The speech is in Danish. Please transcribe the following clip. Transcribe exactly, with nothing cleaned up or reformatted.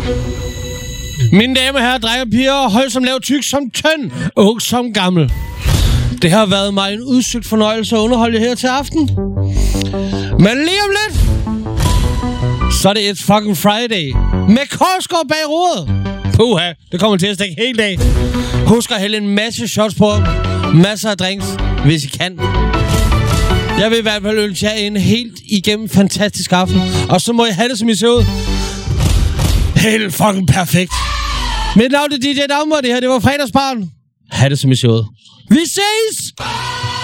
Mine damer, herrer, drenge og piger, høj som lav, tyk som tynd, ung som gammel. Det har været mig en udsøgt fornøjelse at underholde jer her til aften. Men lige om lidt, så er det et fucking Friday med Korsgaard bag roret. Puha, det kommer til at stikke helt af. Husk at hælde en masse shots på. Masser af drinks, hvis I kan. Jeg vil i hvert fald ønske jer en helt igennem fantastisk aften. Og så må I have det, som I ser ud. Helt fucking perfekt. Mit navn er D J Dagmar, det her det var Fredagsbaren. Ha' det, som I ser ud. Vi ses!